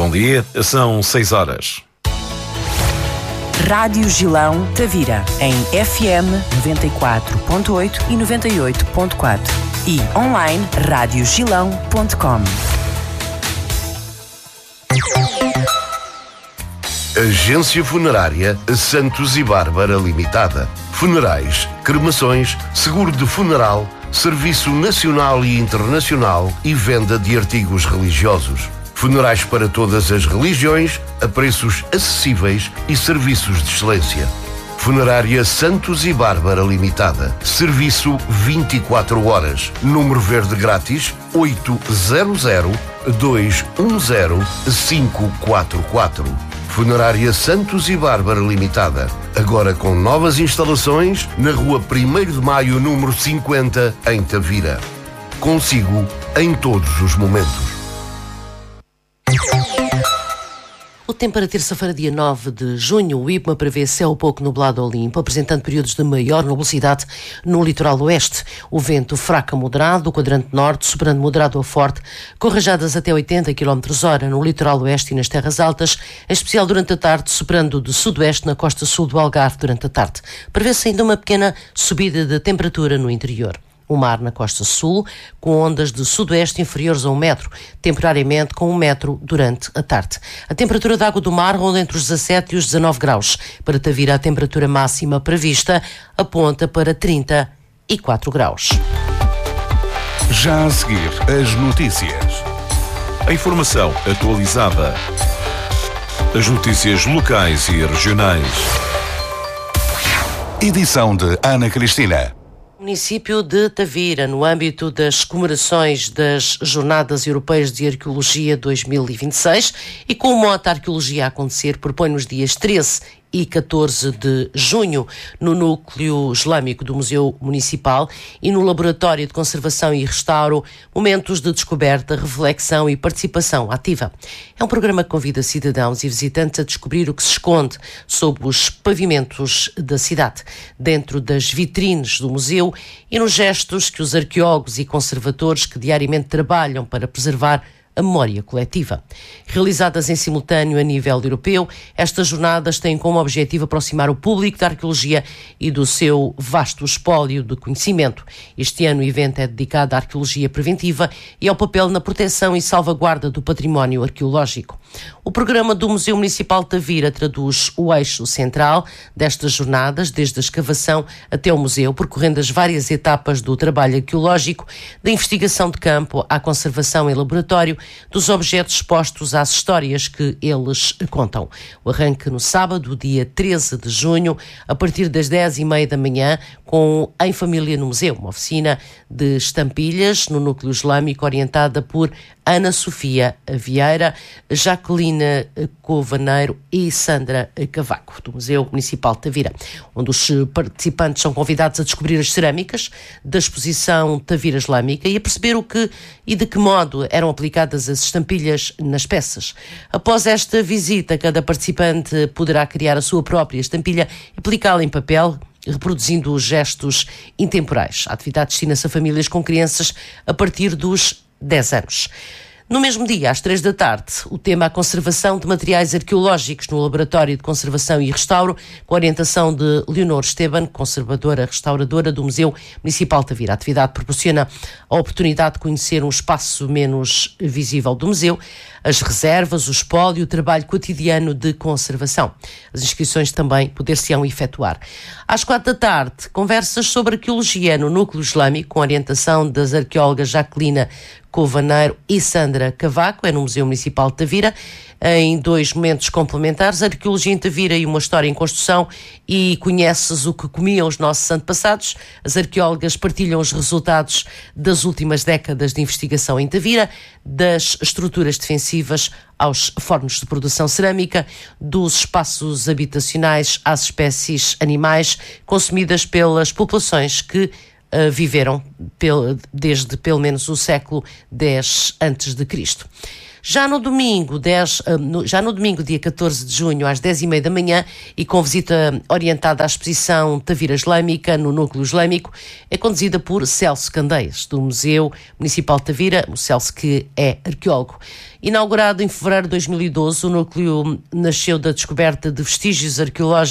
Bom dia, são 6 horas. Rádio Gilão Tavira, em FM 94.8 e 98.4 e online radiogilão.com. Agência Funerária Santos e Bárbara Limitada. Funerais, cremações, seguro de funeral, serviço nacional e internacional e venda de artigos religiosos. Funerais para todas as religiões, a preços acessíveis e serviços de excelência. Funerária Santos e Bárbara Limitada. Serviço 24 horas. Número verde grátis 800-210-544. Funerária Santos e Bárbara Limitada. Agora com novas instalações na Rua 1º de Maio, número 50, em Tavira. Consigo em todos os momentos. O tempo para terça-feira, dia 9 de junho, o IPMA prevê céu pouco nublado ou limpo, apresentando períodos de maior nubosidade no litoral oeste. O vento fraco a moderado, do quadrante norte, soprando moderado a forte, com rajadas até 80 km/h no litoral oeste e nas terras altas, em especial durante a tarde, soprando de sudoeste na costa sul do Algarve durante a tarde. Prevê-se ainda uma pequena subida de temperatura no interior. O mar na costa sul, com ondas de sudoeste inferiores a 1 metro, temporariamente com 1 metro durante a tarde. A temperatura da água do mar ronda entre os 17 e os 19 graus. Para Tavira, a temperatura máxima prevista aponta para 34 graus. Já a seguir, as notícias. A informação atualizada. As notícias locais e regionais. Edição de Ana Cristina. Município de Tavira, no âmbito das comemorações das Jornadas Europeias de Arqueologia 2026 e com o mote Arqueologia a acontecer, propõe nos dias 13 e 14 de junho, no Núcleo Islâmico do Museu Municipal e no Laboratório de Conservação e Restauro, momentos de descoberta, reflexão e participação ativa. É um programa que convida cidadãos e visitantes a descobrir o que se esconde sob os pavimentos da cidade, dentro das vitrines do museu e nos gestos que os arqueólogos e conservadores que diariamente trabalham para preservar a memória coletiva. Realizadas em simultâneo a nível europeu, estas jornadas têm como objetivo aproximar o público da arqueologia e do seu vasto espólio de conhecimento. Este ano o evento é dedicado à arqueologia preventiva e ao papel na proteção e salvaguarda do património arqueológico. O programa do Museu Municipal de Tavira traduz o eixo central destas jornadas, desde a escavação até o museu, percorrendo as várias etapas do trabalho arqueológico, da investigação de campo à conservação em laboratório, dos objetos expostos às histórias que eles contam. O arranque no sábado, dia 13 de junho, a partir das 10h30 da manhã, com Em Família no Museu, uma oficina de estampilhas no Núcleo Islâmico, orientada por Ana Sofia Vieira, Jaqueline Covaneiro e Sandra Cavaco, do Museu Municipal de Tavira, onde os participantes são convidados a descobrir as cerâmicas da exposição Tavira Islâmica e a perceber o que e de que modo eram aplicadas as estampilhas nas peças. Após esta visita, cada participante poderá criar a sua própria estampilha e aplicá-la em papel, reproduzindo os gestos intemporais. A atividade destina-se a famílias com crianças a partir dos 10 anos. No mesmo dia, às 3 da tarde, o tema a conservação de materiais arqueológicos no Laboratório de Conservação e Restauro, com a orientação de Leonor Esteban, conservadora restauradora do Museu Municipal de Tavira. A atividade proporciona a oportunidade de conhecer um espaço menos visível do museu, as reservas, o espólio e o trabalho cotidiano de conservação. As inscrições também poder-se-ão efetuar. Às 4 da tarde, conversas sobre arqueologia no Núcleo Islâmico, com a orientação das arqueólogas Jaqueline Covaneiro e Sandra Cavaco, é no Museu Municipal de Tavira, em 2 momentos complementares, a arqueologia em Tavira e uma história em construção, e conheces o que comiam os nossos antepassados. As arqueólogas partilham os resultados das últimas décadas de investigação em Tavira, das estruturas defensivas aos fornos de produção cerâmica, dos espaços habitacionais às espécies animais consumidas pelas populações que viveram desde pelo menos o século X a.C. Já no domingo, dia 14 de junho, às 10h30 da manhã, e com visita orientada à exposição Tavira Islâmica, no Núcleo Islâmico, é conduzida por Celso Candeias, do Museu Municipal de Tavira, o Celso que é arqueólogo. Inaugurado em fevereiro de 2012, o núcleo nasceu da descoberta de vestígios arqueológicos